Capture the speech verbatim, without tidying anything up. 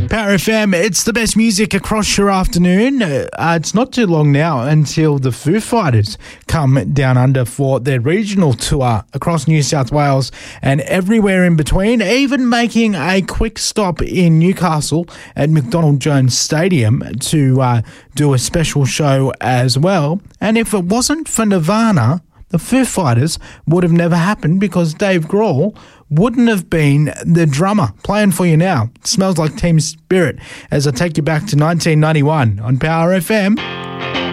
Power F M, it's the best music across your afternoon. Uh, it's not too long now until the Foo Fighters come down under for their regional tour across New South Wales and everywhere in between, even making a quick stop in Newcastle at McDonald Jones Stadium to uh, do a special show as well. And if it wasn't for Nirvana, the Foo Fighters would have never happened because Dave Grohl wouldn't have been the drummer. Playing for you now. It smells like Team Spirit as I take you back to nineteen ninety-one on Power F M.